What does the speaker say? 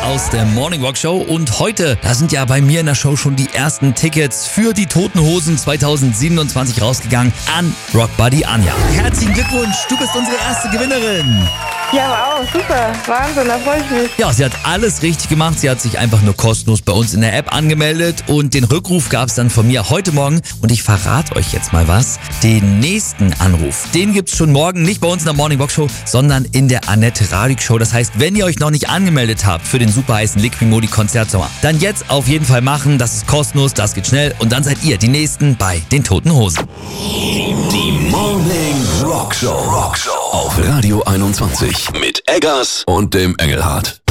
aus der Morning Rock Show. Und heute, da sind ja bei mir in der Show schon die ersten Tickets für die Toten Hosen 2027 rausgegangen an Rock Buddy Anja. Herzlichen Glückwunsch, du bist unsere erste Gewinnerin. Ja, wow, super. Wahnsinn, da freue ich mich. Ja, sie hat alles richtig gemacht. Sie hat sich einfach nur kostenlos bei uns in der App angemeldet und den Rückruf gab es dann von mir heute Morgen. Und ich verrate euch jetzt mal was. Den nächsten Anruf, den gibt's schon morgen, nicht bei uns in der Morning Rock Show, sondern in der Annette Radig Show. Das heißt, wenn ihr euch noch nicht angemeldet habt für den super heißen Liquid Modi Konzertsommer, dann jetzt auf jeden Fall machen. Das ist kostenlos, das geht schnell und dann seid ihr die Nächsten bei den Toten Hosen. Die Morning Rock Show auf Radio 21 mit Eggers und dem Engelhardt.